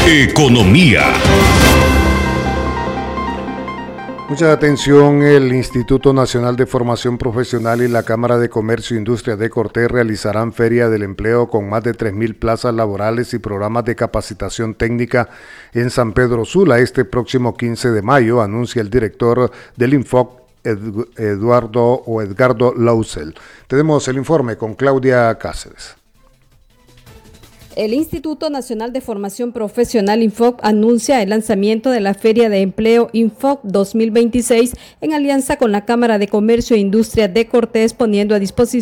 Economía. Mucha atención, el Instituto Nacional de Formación Profesional y la Cámara de Comercio e Industria de Cortés realizarán Feria del Empleo con más de 3,000 plazas laborales y programas de capacitación técnica en San Pedro Sula este próximo 15 de mayo, anuncia el director del INFOC, Edgardo Lausel. Tenemos el informe con Claudia Cáceres. El Instituto Nacional de Formación Profesional INFOC anuncia el lanzamiento de la Feria de Empleo INFOC 2026 en alianza con la Cámara de Comercio e Industria de Cortés, poniendo a disposición